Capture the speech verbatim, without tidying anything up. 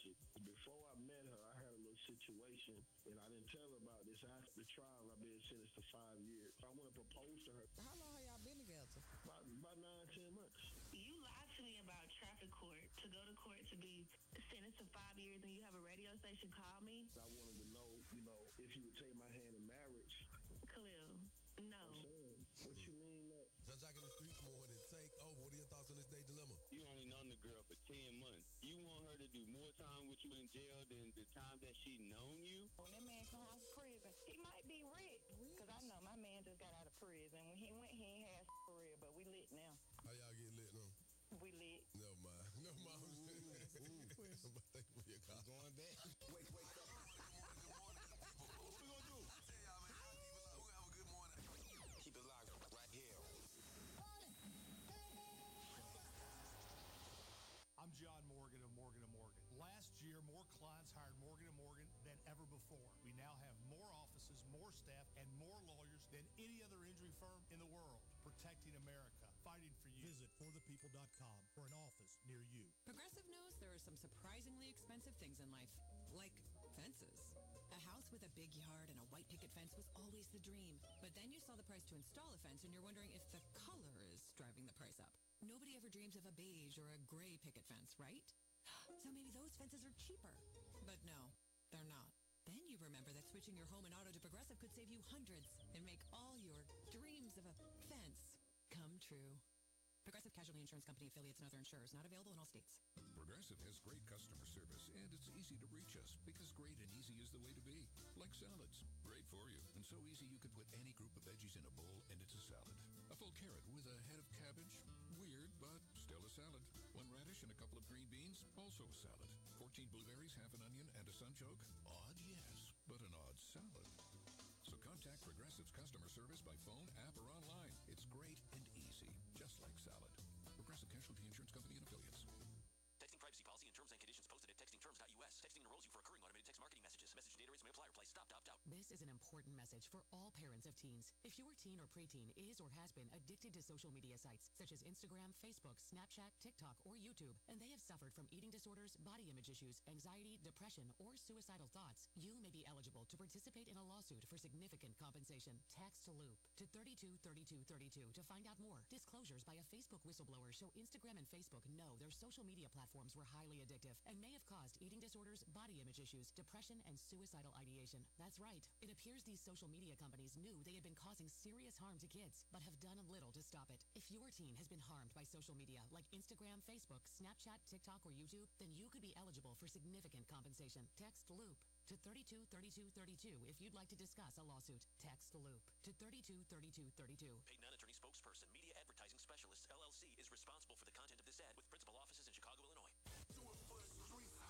Reggie. Before I met her, I had a little situation, and I didn't tell her about this. After the trial, I've been sentenced to five years. I want to propose to her. How long have y'all been together? About, about nine, ten months. You lied to me about traffic court, to go to court to be sentenced to five years, and you have a radio station call me? I wanted to know, you know, if you would take my hand in marriage. Khalil, no. What you mean that? Judge in the streets more than take over. What are your thoughts on this day dilemma? You only known the girl for ten months. You want her to do more time with you in jail than the time that she known you? When that man come out of prison, he might be rich. Because I know my man just got out of prison. When he went, he ain't had for real, but we lit now. How y'all get lit now? We lit. Never mind. Never mind. Ooh, ooh. Thank you for your call. Going back. Wake, wake up. Good morning, good morning. What we gonna do? I tell y'all, man, y'all keep it locked. We gonna have a good morning. Keep it locked right here. I'm John Morgan of Morgan and Morgan. Last year, more clients hired Morgan and Morgan than ever before. We now have more offices, more staff, and more lawyers than any other injury firm in the world, protecting America, fighting for you. Visit for the people dot com for an office near you. Progressive knows there are some surprisingly expensive things in life, like fences. A house with a big yard and a white picket fence was always the dream. But then you saw the price to install a fence and you're wondering if the color is driving the price up. Nobody ever dreams of a beige or a gray picket fence, right? So maybe those fences are cheaper. But no, they're not. Then you remember that switching your home and auto to Progressive could save you hundreds and make all your dreams of a fence come true. Progressive Casualty Insurance Company affiliates and other insurers. Not available in all states. Progressive has great customer service, and it's easy to reach us because great and easy is the way to be. Like salads. Great for you, and so easy you could put any group of veggies in a bowl, and it's a salad. A full carrot with a head of cabbage. Weird, but still a salad. One radish and a couple of green beans. Also a salad. fourteen blueberries, half an onion, and a sunchoke. Odd, yes, but an odd salad. So contact Progressive's customer service by phone, app, or online. It's great and easy, just like salad. Progressive Casualty Insurance Company and affiliates. Texting privacy policy and terms and conditions posted at texting terms dot U S. Texting enrolls you for recurring automated text marketing messages. Message data rates may apply. Reply stop to opt out. This is an important message for all parents of teens. If your teen or preteen is or has been addicted to social media sites such as Instagram, Facebook, Snapchat, TikTok, or YouTube, and they have suffered from eating disorders, body image issues, anxiety, depression, or suicidal thoughts, you may be eligible to participate in a lawsuit for significant compensation. Text LOOP to thirty-two thirty-two thirty-two to find out more. Disclosures by a Facebook whistleblower show Instagram and Facebook know their social media platforms were highly addictive and may have caused eating disorders, body image issues, depression, and suicidal ideation. That's right. It appears these social media companies knew they had been causing serious harm to kids, but have done little to stop it. If your teen has been harmed by social media like Instagram, Facebook, Snapchat, TikTok, or YouTube, then you could be eligible for significant compensation. Text LOOP to thirty-two thirty-two thirty-two if you'd like to discuss a lawsuit. Text LOOP to thirty-two thirty-two thirty-two. Paid non-attorney spokesperson, Media Advertising Specialist, L L C, is responsible for the content of this ad with principal offices in Chicago, Illinois. Do it for the streets.